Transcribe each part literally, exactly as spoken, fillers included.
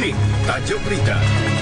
Klik tajuk berita.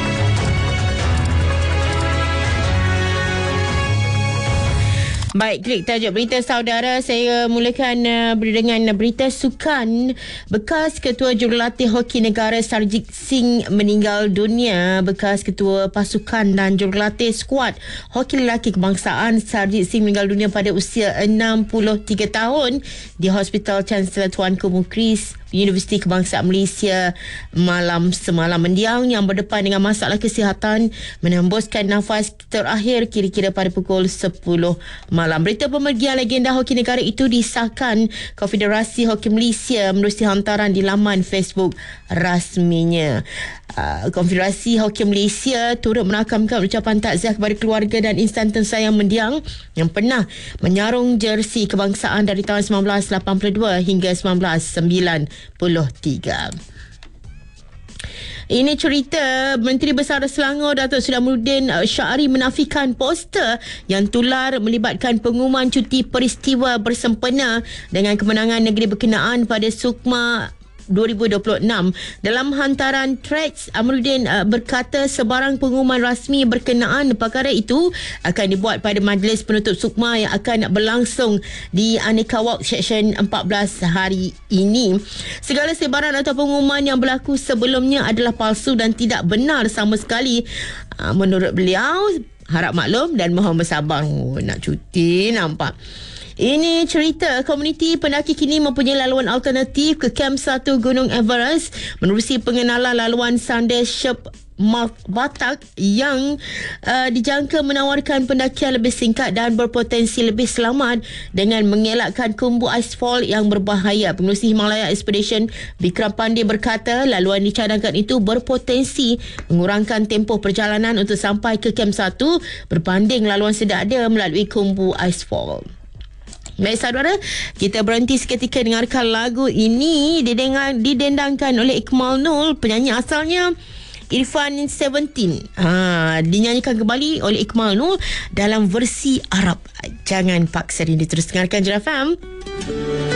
Baik, klik tajuk berita saudara. Saya mulakan uh, dengan berita sukan. Bekas Ketua Jurulatih Hoki Negara Sarjit Singh meninggal dunia. Bekas Ketua Pasukan dan Jurulatih Skuad Hoki Lelaki Kebangsaan Sarjit Singh meninggal dunia pada usia enam puluh tiga tahun di Hospital Chancellor Tuanku Mukhris Universiti Kebangsaan Malaysia malam semalam. Mendiang yang berdepan dengan masalah kesihatan menembuskan nafas terakhir kira-kira pada pukul sepuluh malam. Berita pemergian legenda hoki negara itu disahkan Konfederasi Hoki Malaysia menerusi hantaran di laman Facebook rasminya. Uh, Konfederasi Hoki Malaysia turut merakamkan ucapan takziah kepada keluarga dan insan tersayang mendiang yang pernah menyarung jersey kebangsaan dari tahun sembilan belas lapan puluh dua hingga sembilan belas sembilan puluh tiga. Ini cerita Menteri Besar Selangor Datuk Seri Amaluddin Syahri menafikan poster yang tular melibatkan pengumuman cuti peristiwa bersempena dengan kemenangan negeri berkenaan pada Sukma dua ribu dua puluh enam. Dalam hantaran threads, Amaluddin uh, berkata sebarang pengumuman rasmi berkenaan perkara itu akan dibuat pada majlis penutup Sukma yang akan berlangsung di Aneka Walk Section empat belas hari ini. Segala sebaran atau pengumuman yang berlaku sebelumnya adalah palsu dan tidak benar sama sekali. Uh, menurut beliau, harap maklum dan mohon bersabar. Oh, nak cuti nampak. Ini cerita komuniti pendaki kini mempunyai laluan alternatif ke Camp satu Gunung Everest menerusi pengenalan laluan Sunday Sherpa Batak yang uh, dijangka menawarkan pendakian lebih singkat dan berpotensi lebih selamat dengan mengelakkan kumbu aspal yang berbahaya. Pengerusi Himalaya Expedition Bikram Pandey berkata laluan dicadangkan itu berpotensi mengurangkan tempoh perjalanan untuk sampai ke Camp satu berbanding laluan sedia ada melalui kumbu aspal. Baik saudara, kita berhenti seketika dengarkan lagu ini didengar, didendangkan oleh Ikmal Nul, penyanyi asalnya Irfan Seventeen. Ha, dinyanyikan kembali oleh Ikmal Nul dalam versi Arab. Jangan paksa rindu, terus dengarkan J F M.